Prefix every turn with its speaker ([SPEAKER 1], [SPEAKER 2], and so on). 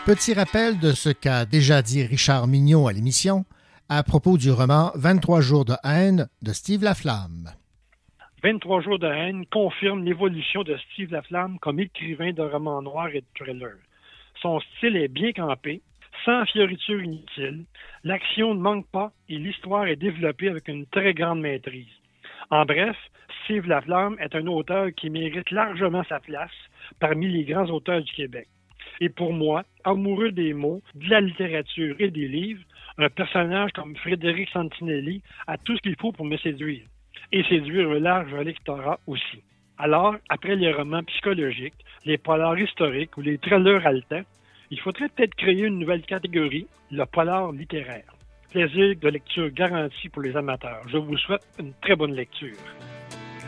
[SPEAKER 1] Petit rappel de ce qu'a déjà dit Richard Mignot à l'émission à propos du roman 23 jours de haine de Steve Laflamme.
[SPEAKER 2] 23 jours de haine confirme l'évolution de Steve Laflamme comme écrivain de romans noirs et de thrillers. Son style est bien campé, sans fioritures inutiles, l'action ne manque pas et l'histoire est développée avec une très grande maîtrise. En bref, Steve Laflamme est un auteur qui mérite largement sa place parmi les grands auteurs du Québec. Et pour moi, amoureux des mots, de la littérature et des livres, un personnage comme Frédéric Santinelli a tout ce qu'il faut pour me séduire. Et séduire un large lectorat aussi. Alors, après les romans psychologiques, les polars historiques ou les thrillers haletants, il faudrait peut-être créer une nouvelle catégorie, le polar littéraire. Plaisir de lecture garanti pour les amateurs. Je vous souhaite une très bonne lecture.